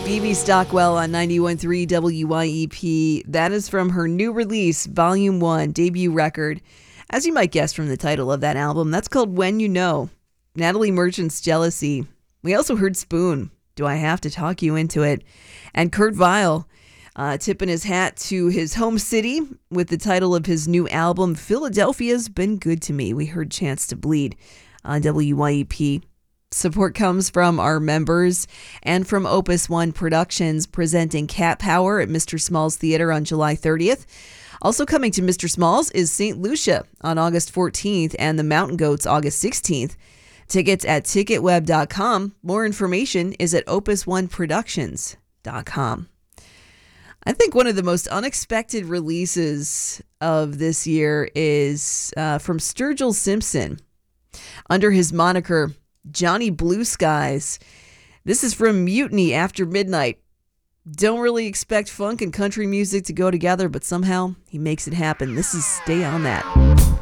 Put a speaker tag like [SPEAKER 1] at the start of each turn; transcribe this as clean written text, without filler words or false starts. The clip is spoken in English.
[SPEAKER 1] Phoebe Stockwell on 91.3 WYEP. That is from her new release, Volume 1, debut record. As you might guess from the title of that album, that's called When You Know. Natalie Merchant's Jealousy. We also heard Spoon, Do I Have to Talk You Into It? And Kurt Vile tipping his hat to his home city with the title of his new album, Philadelphia's Been Good to Me. We heard Chance to Bleed on WYEP. Support comes from our members and from Opus One Productions presenting Cat Power at Mr. Small's Theater on July 30th. Also coming to Mr. Small's is St. Lucia on August 14th and the Mountain Goats August 16th. Tickets at ticketweb.com. More information is at opusoneproductions.com. I think one of the most unexpected releases of this year is from Sturgill Simpson under his moniker Johnny Blue Skies. This is from Mutiny After Midnight. Don't really expect funk and country music to go together, but somehow he makes it happen. This is Stay On That.